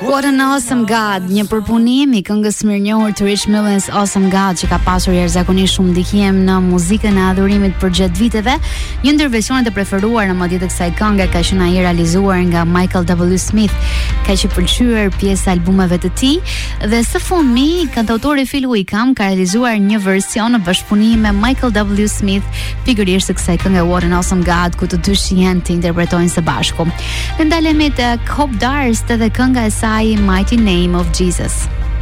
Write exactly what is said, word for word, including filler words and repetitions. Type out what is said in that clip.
What an Awesome God, një përpunim i këngës mirënjohur të Rich Mullins, Awesome God, që ka pasur jashtëzakonisht shumë ndikim në muzikën e adhurimit përgjatë viteve. Një ndër versionet e preferuara madje të kësaj kënge ka qenë ai realizuar nga Michael W. Smith, ka që pëlqyer pjesë e albumeve të tij, dhe së fundmi kantautori Phil Wickham ka realizuar një version në bashkëpunim me Michael W. Smith, pikërisht të kësaj kënge What an Awesome God, ku të dy shihen të interpretojnë së bashku. Ne ndalemi te Cobb Darst dhe kënga e saj Mighty Name of Jesus.